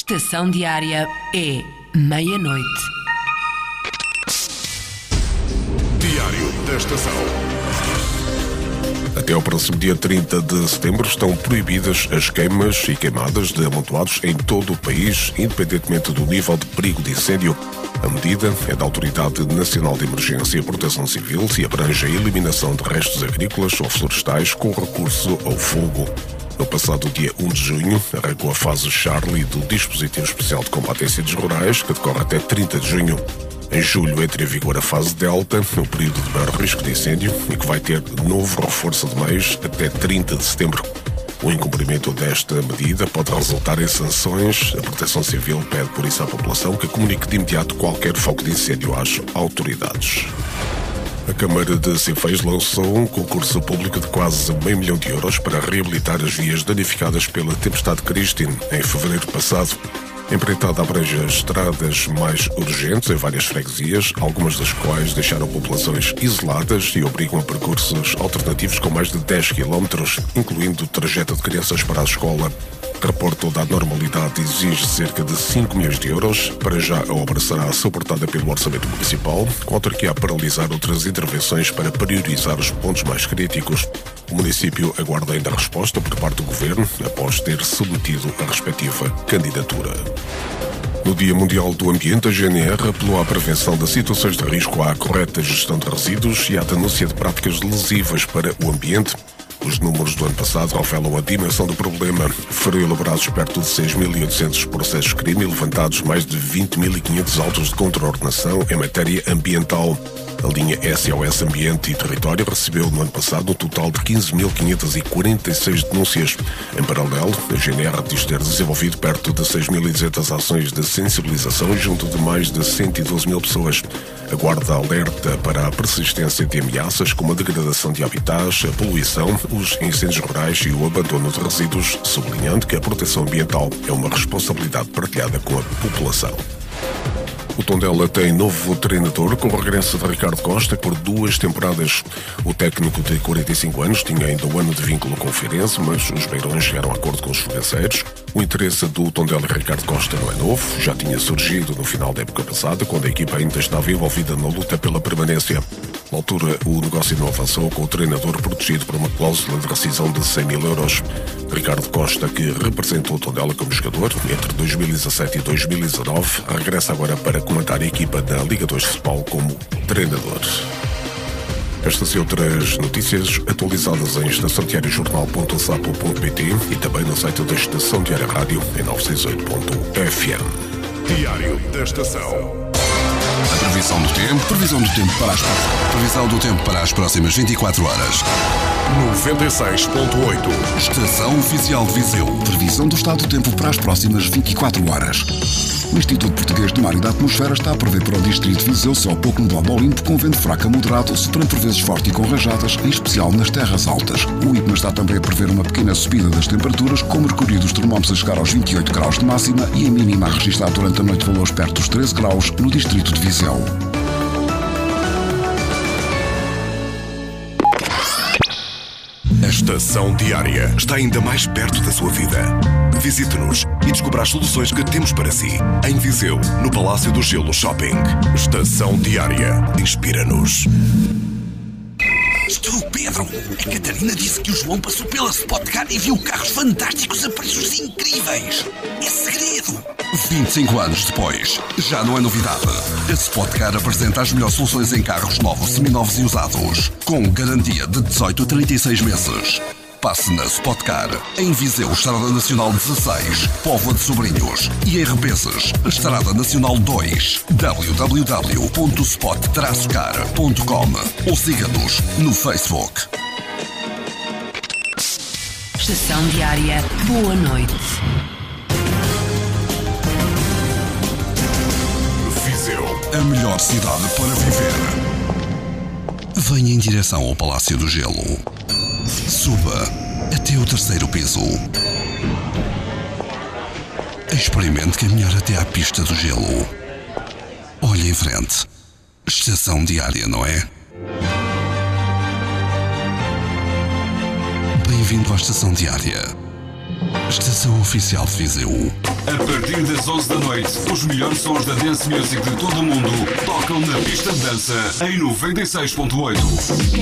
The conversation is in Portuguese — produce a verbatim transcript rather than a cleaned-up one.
Estação Diária é meia-noite. Diário da Estação. Até ao próximo dia trinta de setembro estão proibidas as queimas e queimadas de amontoados em todo o país, independentemente do nível de perigo de incêndio. A medida é da Autoridade Nacional de Emergência e Proteção Civil e abrange a eliminação de restos agrícolas ou florestais com recurso ao fogo. No passado dia um de junho, arrancou a fase Charlie do Dispositivo Especial de Combate a Incêndios Rurais, que decorre até trinta de junho. Em julho entra em vigor a fase Delta, no período de maior risco de incêndio, e que vai ter novo reforço de meios até trinta de setembro. O incumprimento desta medida pode resultar em sanções. A Proteção Civil pede por isso à população que comunique de imediato qualquer foco de incêndio às autoridades. A Câmara de Sinfãs lançou um concurso público de quase meio milhão de euros para reabilitar as vias danificadas pela tempestade Christine em fevereiro passado. A empreitada abrange as estradas mais urgentes em várias freguesias, algumas das quais deixaram populações isoladas e obrigam a percursos alternativos com mais de dez quilómetros, incluindo o trajeto de crianças para a escola. Reporto da normalidade exige cerca de cinco milhões de euros. Para já, a obra será suportada pelo Orçamento Municipal, com a autarquia a paralisar outras intervenções para priorizar os pontos mais críticos. O município aguarda ainda a resposta por parte do Governo, após ter submetido a respectiva candidatura. No Dia Mundial do Ambiente, a G N R apelou à prevenção de situações de risco, à correta gestão de resíduos e à denúncia de práticas lesivas para o ambiente. Os números do ano passado revelam a dimensão do problema. Foram elaborados perto de seis mil e oitocentos processos de crime e levantados mais de vinte mil e quinhentos autos de contraordenação em matéria ambiental. A linha S O S Ambiente e Território recebeu no ano passado um total de quinze mil quinhentas e quarenta e seis denúncias. Em paralelo, a G N R diz ter desenvolvido perto de seis mil e duzentas ações de sensibilização junto de mais de cento e doze mil pessoas. A Guarda alerta para a persistência de ameaças como a degradação de habitats, a poluição, os incêndios rurais e o abandono de resíduos, sublinhando que a proteção ambiental é uma responsabilidade partilhada com a população. O Tondela tem novo treinador com o regresso de Ricardo Costa por duas temporadas. O técnico de quarenta e cinco anos tinha ainda um ano de vínculo com o Feirense, mas os beirões chegaram a acordo com os financeiros. O interesse do Tondela e Ricardo Costa não é novo, já tinha surgido no final da época passada, quando a equipa ainda estava envolvida na luta pela permanência. Na altura, o negócio não avançou, com o treinador protegido por uma cláusula de rescisão de cem mil euros. Ricardo Costa, que representou o Tondela como jogador entre dois mil e dezassete e dois mil e dezanove, regressa agora para comandar a equipa da Liga dois de Futebol como treinador. Estas e outras notícias atualizadas em estação diário jornal ponto sapo ponto pt e também no site da Estação Diária Rádio em novecentos e sessenta e oito ponto f m. Diário da Estação. A previsão do tempo, previsão do tempo para as previsão do tempo para as próximas vinte e quatro horas. noventa e seis ponto oito. Estação Oficial de Viseu. Previsão do estado do tempo para as próximas vinte e quatro horas. O Instituto Português do Mar e da Atmosfera está a prever para o distrito de Viseu céu pouco nublado ao limpo, com vento fraco a moderado, soprando por vezes forte e com rajadas, em especial nas terras altas. O IPMA está também a prever uma pequena subida das temperaturas, com o mercúrio dos termómetros a chegar aos vinte e oito graus de máxima e a mínima a registrar durante a noite valores perto dos treze graus no distrito de Viseu. A Estação Diária está ainda mais perto da sua vida. Visite-nos e descubra as soluções que temos para si. Em Viseu, no Palácio do Gelo Shopping. Estação Diária. Inspira-nos. Estou o Pedro. A Catarina disse que o João passou pela Spotcar e viu carros fantásticos a preços incríveis. É segredo. vinte e cinco anos depois, já não é novidade. A Spotcar apresenta as melhores soluções em carros novos, seminovos e usados, com garantia de dezoito a trinta e seis meses. Passe na Spotcar, em Viseu, Estrada Nacional dezasseis, Póvoa de Sobrinhos e em Repeses, Estrada Nacional dois, w w w ponto spot traço car ponto com ou siga-nos no Facebook. Estação Diária, boa noite. Viseu. A melhor cidade para viver. Venha em direção ao Palácio do Gelo. Suba até o terceiro piso. Experimente caminhar até à pista do gelo. Olhe em frente. Estação Diária, não é? Bem-vindo à Estação Diária. Estação Oficial de Viseu. A partir partir das onze da noite, os melhores sons da dance music de todo o mundo tocam na pista de dança em noventa e seis ponto oito.